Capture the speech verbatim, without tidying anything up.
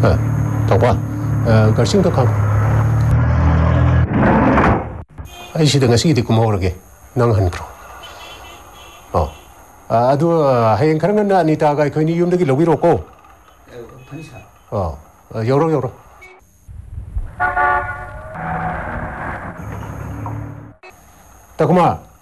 덕봐, 그걸 생각하고. 아이시드 ngasi di kumorge nang han pro. 어, 아두 하행 그런 건 아니다가 괜히 юм들이 로비로 고. 어, 여러 여러. 덕마.